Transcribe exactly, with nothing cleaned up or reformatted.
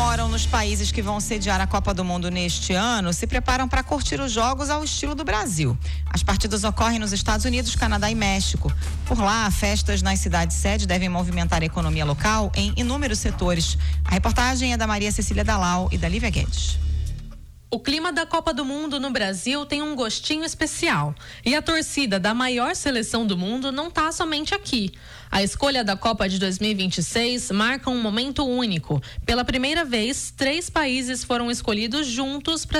moram nos países que vão sediar a Copa do Mundo neste ano se preparam para curtir os jogos ao estilo do Brasil. As partidas ocorrem nos Estados Unidos, Canadá e México. Por lá, festas nas cidades sede devem movimentar a economia local em inúmeros setores. A reportagem é da Maria Cecília Dalal e da Lívia Guedes. O clima da Copa do Mundo no Brasil tem um gostinho especial. E a torcida da maior seleção do mundo não está somente aqui. A escolha da Copa de dois mil e vinte e seis marca um momento único. Pela primeira vez, três países foram escolhidos juntos para